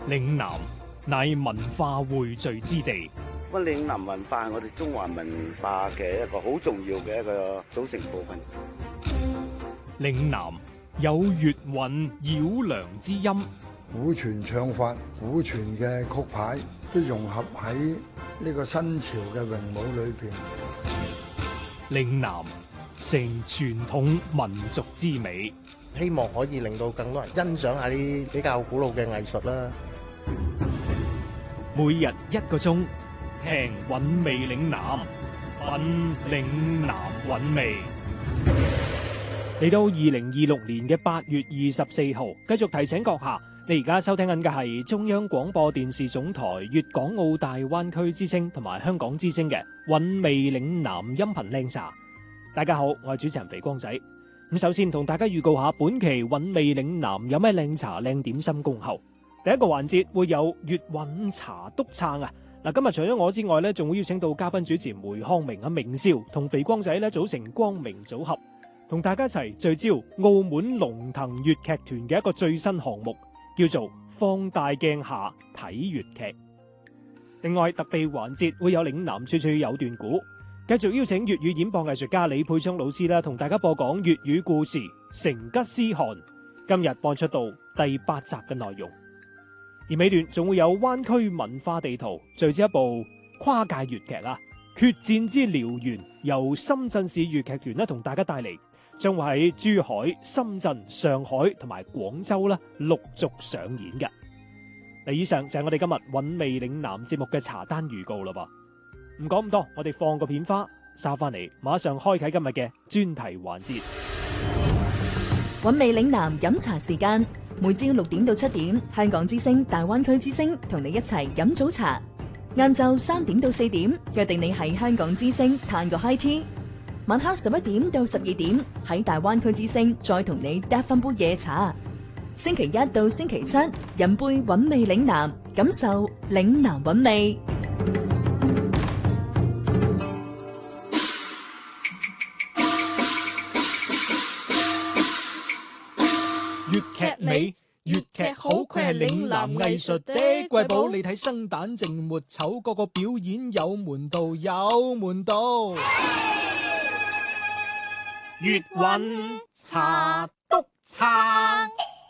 嶺南乃文化匯聚之地。 咁嶺南文化係我哋中華文化嘅一個好重要嘅一個組成部分。 嶺南有粵韻繞梁之音， 古傳唱法、古傳嘅曲牌都融合喺呢個新潮嘅詠舞裏邊。 嶺南成傳統民族之美， 希望可以令到更多人欣賞下啲比較古老嘅藝術啦。 每日1個鐘，聽韻味嶺南，品嶺南韻味。嚟到2026年嘅8月24號，繼續提醒閣下，你而家收聽緊嘅係中央廣播電視總台粵港澳大灣區之聲同埋香港之聲嘅韻味嶺南音頻靚茶。大家好，我係主持人肥光仔。咁首先同大家預告下本期韻味嶺南有咩靚茶靚點心恭候。第一個環節會有粵韻茶篤撐啊！嗱，今日除咗我之外咧，仲會邀請到嘉賓主持梅康明明少同肥光仔咧組成光明組合，同大家一齊聚焦澳門龍騰粵劇團嘅一個最新項目，叫做放大鏡下睇粵劇。另外特備環節會有嶺南處處有段古，繼續邀請粵語演播藝術家李佩聰老師啦，同大家播講粵語故事《成吉思汗》。今日播出到第8集嘅內容。而尾段仲會有灣區文化地圖，聚焦一部跨界粵劇啊，決戰之燎原，由深圳市粵劇團同大家帶嚟，將會喺珠海、深圳、上海同埋廣州啦陸續上演嘅。嗱，以上就係我哋今日韻味嶺南節目嘅茶單預告啦噃。唔講咁多，我哋放個片花，收翻嚟，馬上開啟今日嘅專題環節。 韻味嶺南飲茶時間。每朝6點到7點，香港之聲、大灣區之聲同你一齊飲早茶。晏晝3點到4點，約定你喺香港之聲嘆個 high tea。晚黑11點到12點，喺大灣區之聲再同你搭翻杯夜茶。星期1到星期7，飲杯韻味嶺南，感受嶺南韻味。 粵劇美，粵劇好，佢係嶺南藝術的瑰寶。你睇生旦淨末丑，個個表演有門道，有門道。粵韻茶篤撐。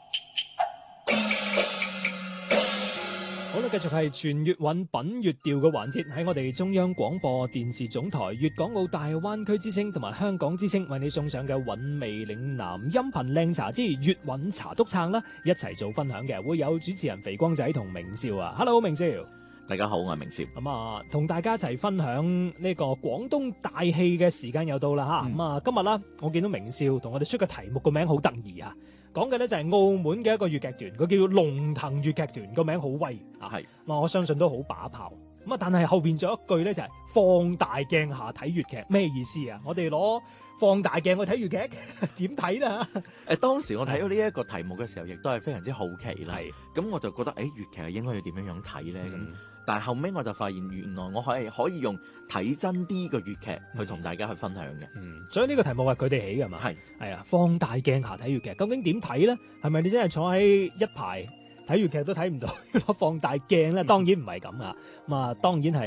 好啦，繼續係全粵韻品粵調嘅環節，喺我哋中央廣播電視總台粵港澳大灣區之聲同埋香港之聲為你送上嘅韻味嶺南音頻靚茶之粵韻茶篤撐啦，一齊做分享嘅會有主持人肥光仔同明少啊。Hello， 明少， 大家好，我係明少。 咁啊，同大家一齊分享呢個廣東大戲嘅時間又到啦吓。咁啊，今日啦，我見到明少同我哋出嘅題目個名好得意啊。講嘅咧就係澳門嘅一個粵劇團，佢叫龍騰粵劇團，個名好威啊！係，我相信都好把炮。咁啊，但係後邊仲有一句咧就係放大鏡下睇粵劇，咩意思啊？我哋攞放大鏡去睇粵劇，點睇啦？ 當時我睇到呢一個題目嘅時候，亦都係非常之好奇啦。咁我就覺得，粵劇係應該要點樣睇咧？但係後尾我就發現，原來我可以用睇真啲嘅粵劇去同大家去分享嘅。 所以呢個題目係佢哋起㗎嘛？係啊，放大鏡下睇粵劇，究竟點睇咧？係咪你真係坐喺一排睇粵劇都睇唔到，攞放大鏡咧？當然唔係咁啊！咁啊，當然係。